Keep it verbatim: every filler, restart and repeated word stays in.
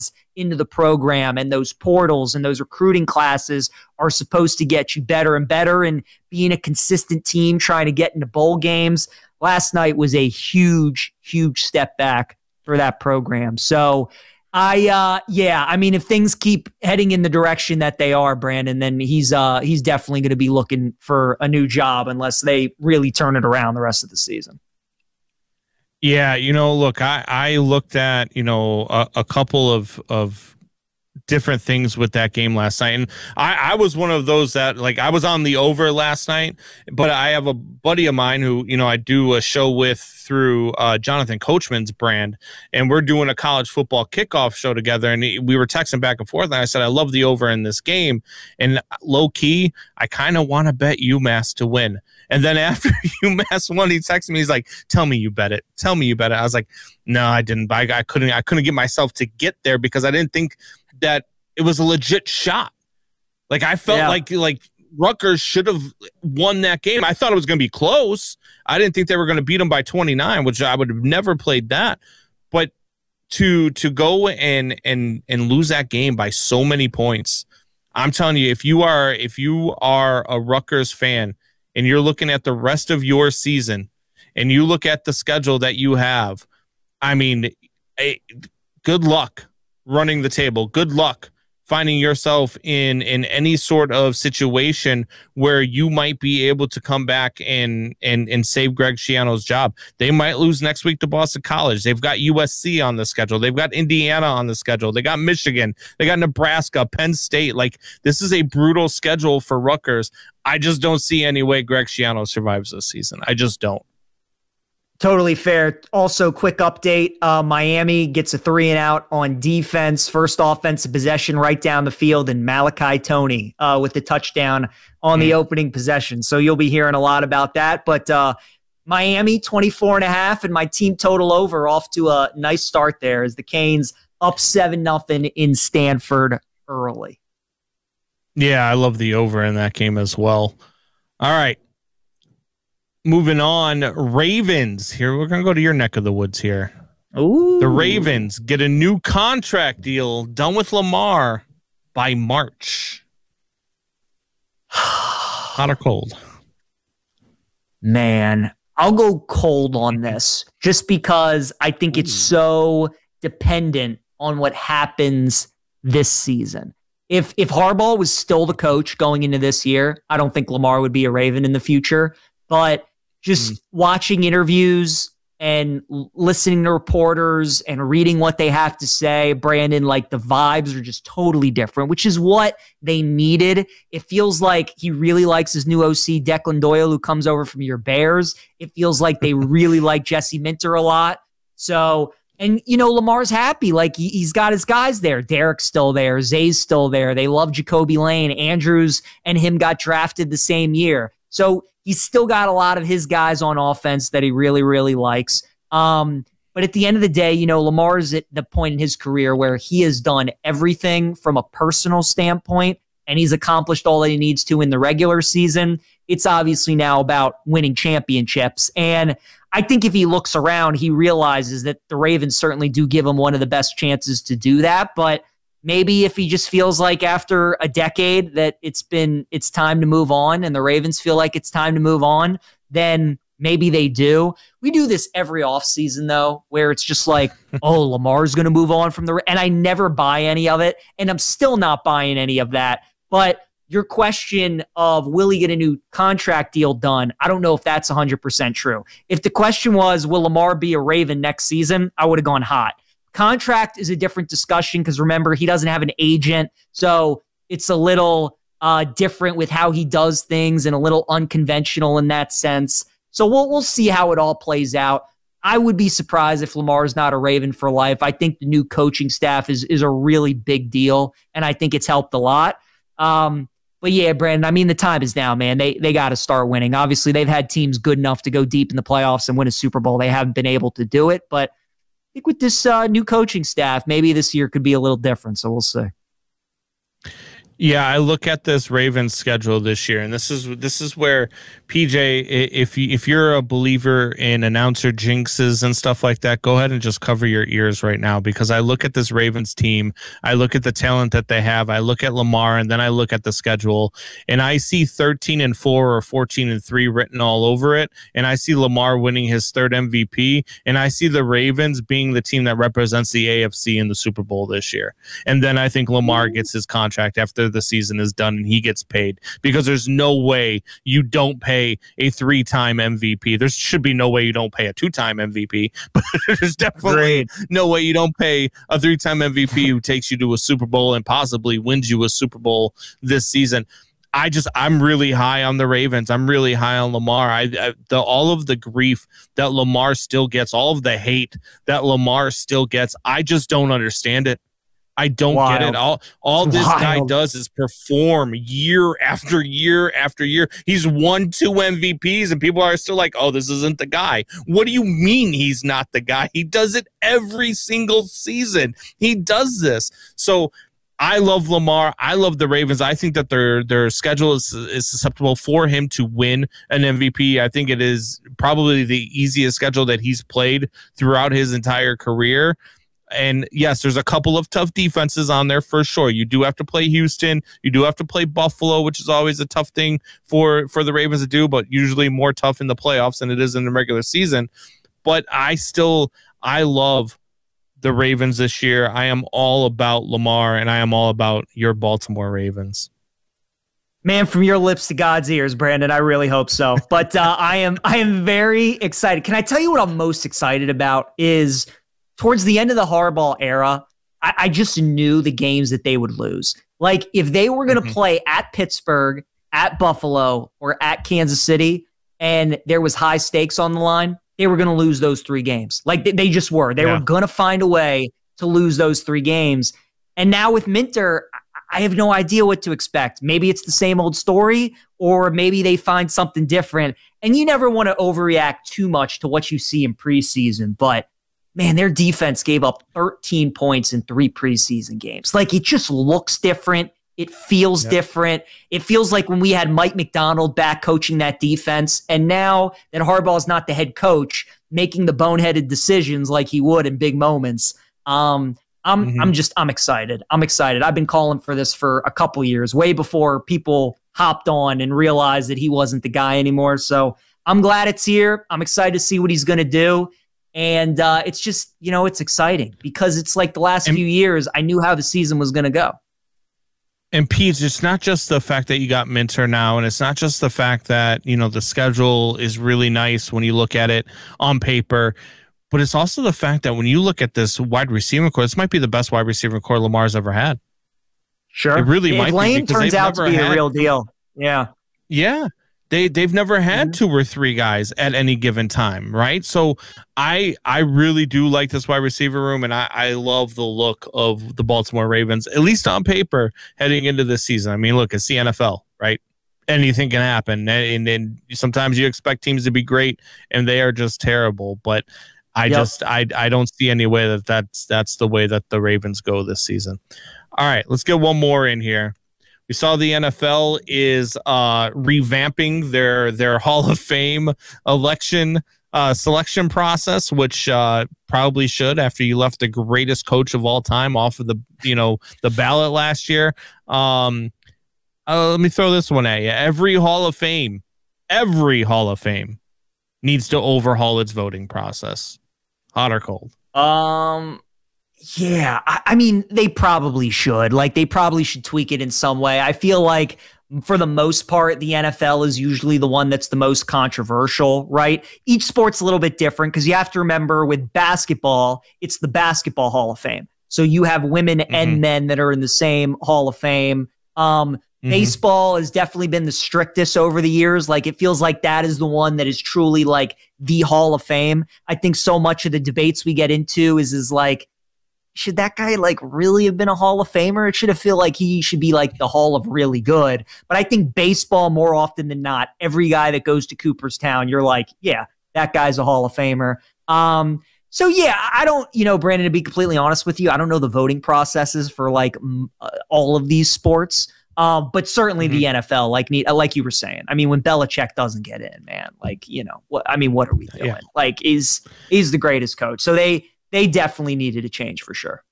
into the program, and those portals and those recruiting classes are supposed to get you better and better, and being a consistent team trying to get into bowl games. Last night was a huge, huge step back for that program. So I, uh, yeah, I mean, if things keep heading in the direction that they are, Brandon, then he's, uh, he's definitely going to be looking for a new job unless they really turn it around the rest of the season. Yeah, you know, look, I, I looked at, you know, a, a couple of, of different things with that game last night. And I, I was one of those that, like, I was on the over last night, but I have a buddy of mine who, you know, I do a show with through uh, Jonathan Coachman's brand, and we're doing a college football kickoff show together. And we were texting back and forth, and I said, I love the over in this game. And low key, I kind of want to bet UMass to win. And then after UMass won, he texted me. He's like, "Tell me you bet it. Tell me you bet it." I was like, "No, I didn't. I, I couldn't. I couldn't get myself to get there because I didn't think that it was a legit shot. Like I felt yeah. like like Rutgers should have won that game. I thought it was going to be close. I didn't think they were going to beat them by twenty-nine, which I would have never played that. But to to go and and and lose that game by so many points, I'm telling you, if you are if you are a Rutgers fan and you're looking at the rest of your season and you look at the schedule that you have, I mean, a, good luck running the table. Good luck finding yourself in, in any sort of situation where you might be able to come back and, and, and save Greg Schiano's job. They might lose next week to Boston College. They've got U S C on the schedule. They've got Indiana on the schedule. They got Michigan. They got Nebraska, Penn State. Like, this is a brutal schedule for Rutgers. I just don't see any way Greg Schiano survives this season. I just don't. Totally fair. Also, quick update. Uh, Miami gets a three and out on defense. First offensive possession right down the field, and Malachi Toney uh, with the touchdown on mm. the opening possession. So you'll be hearing a lot about that. But uh, Miami, twenty-four and a half, and my team total over off to a nice start there as the Canes up seven nothing in Stanford early. Yeah, I love the over in that game as well. All right. Moving on, Ravens. Here, we're going to go to your neck of the woods here. Ooh. The Ravens get a new contract deal done with Lamar by March. Hot or cold? Man, I'll go cold on this just because I think it's so dependent on what happens this season. If if Harbaugh was still the coach going into this year, I don't think Lamar would be a Raven in the future. But just mm. watching interviews and listening to reporters and reading what they have to say, Brandon, like the vibes are just totally different, which is what they needed. It feels like he really likes his new O C, Declan Doyle, who comes over from your Bears. It feels like they really like Jesse Minter a lot. So, and, you know, Lamar's happy. Like, he, he's got his guys there. Derek's still there. Zay's still there. They love Jacoby Lane. Andrews and him got drafted the same year. So he's still got a lot of his guys on offense that he really, really likes. Um, but at the end of the day, you know, Lamar's at the point in his career where he has done everything from a personal standpoint, and he's accomplished all that he needs to in the regular season. It's obviously now about winning championships. And I think if he looks around, he realizes that the Ravens certainly do give him one of the best chances to do that. But maybe if he just feels like after a decade that it's been, it's time to move on, and the Ravens feel like it's time to move on, then maybe they do. We do this every offseason, though, where it's just like, oh, Lamar's going to move on from the, and I never buy any of it, and I'm still not buying any of that. But your question of will he get a new contract deal done, I don't know if that's one hundred percent true. If the question was, will Lamar be a Raven next season, I would have gone hot. Contract is a different discussion because, remember, he doesn't have an agent, so it's a little uh, different with how he does things and a little unconventional in that sense. So we'll we'll see how it all plays out. I would be surprised if Lamar is not a Raven for life. I think the new coaching staff is is a really big deal, and I think it's helped a lot. Um, but yeah, Brandon, I mean, the time is now, man. They they got to start winning. Obviously, they've had teams good enough to go deep in the playoffs and win a Super Bowl. They haven't been able to do it, but I think with this uh, new coaching staff, maybe this year could be a little different, so we'll see. Yeah, I look at this Ravens schedule this year, and this is this is where P J, if you, if you're a believer in announcer jinxes and stuff like that, go ahead and just cover your ears right now, because I look at this Ravens team, I look at the talent that they have, I look at Lamar, and then I look at the schedule, and I see thirteen and four or fourteen and three written all over it, and I see Lamar winning his third M V P, and I see the Ravens being the team that represents the A F C in the Super Bowl this year, and then I think Lamar gets his contract after the season is done and he gets paid, because there's no way you don't pay a three-time M V P. There should be no way you don't pay a two-time M V P, but there's definitely Great. no way you don't pay a three-time M V P who takes you to a Super Bowl and possibly wins you a Super Bowl this season. I just, I'm really high on the Ravens. I'm really high on Lamar. I, I the all of the grief that Lamar still gets, all of the hate that Lamar still gets, I just don't understand it. I don't Wild. get it. All all this Wild. guy does is perform year after year after year. He's won two M V Ps, and people are still like, oh, this isn't the guy. What do you mean he's not the guy? He does it every single season. He does this. So I love Lamar. I love the Ravens. I think that their their schedule is, is susceptible for him to win an M V P. I think it is probably the easiest schedule that he's played throughout his entire career. And yes, there's a couple of tough defenses on there for sure. You do have to play Houston. You do have to play Buffalo, which is always a tough thing for, for the Ravens to do, but usually more tough in the playoffs than it is in the regular season. But I still, I love the Ravens this year. I am all about Lamar, and I am all about your Baltimore Ravens. Man, from your lips to God's ears, Brandon. I really hope so. But uh, I am, I am very excited. Can I tell you what I'm most excited about is towards the end of the Harbaugh era, I, I just knew the games that they would lose. Like, if they were going to mm-hmm. play at Pittsburgh, at Buffalo, or at Kansas City, and there was high stakes on the line, they were going to lose those three games. Like, they, they just were. They yeah. were going to find a way to lose those three games. And now with Minter, I have no idea what to expect. Maybe it's the same old story, or maybe they find something different. And you never want to overreact too much to what you see in preseason, but man, their defense gave up thirteen points in three preseason games. Like, it just looks different. It feels yep. different. It feels like when we had Mike McDonald back coaching that defense, and now that Harbaugh's not the head coach, making the boneheaded decisions like he would in big moments. Um, I'm mm-hmm. I'm just I'm excited. I'm excited. I've been calling for this for a couple years, way before people hopped on and realized that he wasn't the guy anymore. So I'm glad it's here. I'm excited to see what he's going to do. And uh, it's just, you know, it's exciting because it's like the last and, few years, I knew how the season was going to go. And Pete, it's not just the fact that you got Minter now, and it's not just the fact that, you know, the schedule is really nice when you look at it on paper, but it's also the fact that when you look at this wide receiver core, this might be the best wide receiver core Lamar's ever had. Sure. It really if might Lane be. turns out to be had, a real deal. Yeah. Yeah. They they've never had two or three guys at any given time, right? So I I really do like this wide receiver room, and I, I love the look of the Baltimore Ravens, at least on paper, heading into this season. I mean, look, it's the N F L, right? Anything can happen, and, and sometimes you expect teams to be great, and they are just terrible. But I yep. just I I don't see any way that that's that's the way that the Ravens go this season. All right, let's get one more in here. We saw the N F L is uh, revamping their their Hall of Fame election uh, selection process, which uh, probably should after you left the greatest coach of all time off of the you know the ballot last year. Um, uh, let me throw this one at you. Every Hall of Fame, every Hall of Fame needs to overhaul its voting process. Hot or cold? Um. Yeah, I, I mean, they probably should. Like, they probably should tweak it in some way. I feel like, for the most part, the N F L is usually the one that's the most controversial, right? Each sport's a little bit different because you have to remember with basketball, it's the Basketball Hall of Fame. So you have women mm-hmm. and men that are in the same Hall of Fame. Um, mm-hmm. Baseball has definitely been the strictest over the years. Like, it feels like that is the one that is truly like the Hall of Fame. I think so much of the debates we get into is, is like, should that guy like really have been a Hall of Famer? It should have feel like he should be like the Hall of really good. But I think baseball, more often than not, every guy that goes to Cooperstown, you're like, yeah, that guy's a Hall of Famer. Um, so yeah, I don't, you know, Brandon, to be completely honest with you, I don't know the voting processes for like m- uh, all of these sports. Um, but certainly Mm-hmm. the N F L, like like you were saying, I mean, when Belichick doesn't get in, man, like, you know, what I mean, what are we doing? Yeah. Like, is is the greatest coach. So they they definitely needed a change for sure.